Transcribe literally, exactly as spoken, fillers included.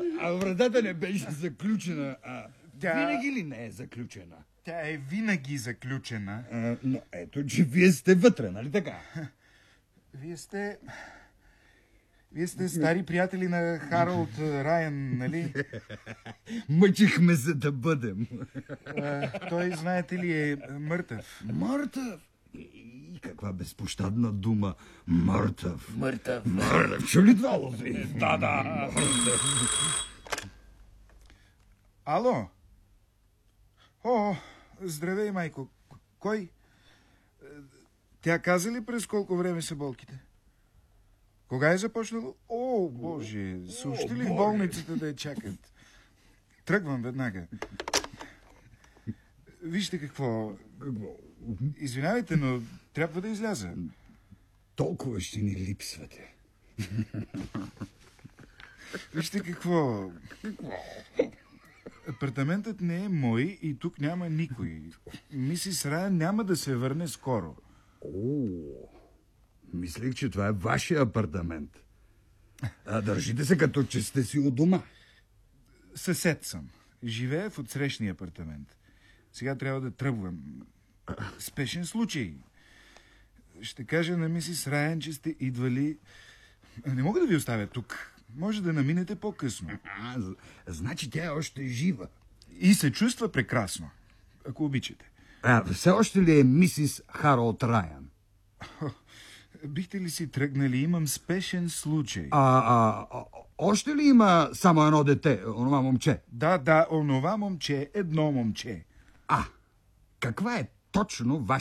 А вратата не беше заключена. А Тя... винаги ли не е заключена? Тя е винаги заключена. А, но ето, че вие сте вътре, нали така? Вие сте... Вие сте стари приятели на Харолд Райан, нали? Мъчихме се да бъдем. А, той, знаете ли, е мъртъв. Мъртъв? И каква безпощадна дума. Мъртъв. Мъртъв. Мъртъв. Чу ли това, Лози? Да, да. Ало? О, здравей, майко. Кой? Тя каза ли през колко време са болките? Кога е започнало? О, Боже, съобщи ли в болницата да я чакат? Тръгвам веднага. Вижте какво. Извинявайте, но трябва да изляза. Толкова ще ни липсвате. Вижте какво. Апартаментът не е мой и тук няма никой. Мисис Райан няма да се върне скоро. О, мислех, че това е вашия апартамент. А държите се като че сте си у дома. Съсед съм. Живея в отсрещния апартамент. Сега трябва да тръгвам. Спешен случай. Ще кажа на мисис Райан, че сте идвали... Не мога да ви оставя тук. Може да наминете по-късно. А, значи тя е още жива. И се чувства прекрасно, ако обичате. А, все още ли е мисис Харолд Райан? Бихте ли си тръгнали? Имам спешен случай. А, а, а още ли има само едно дете, онова момче? Да, да, онова момче, едно момче. А, каква е точно вашата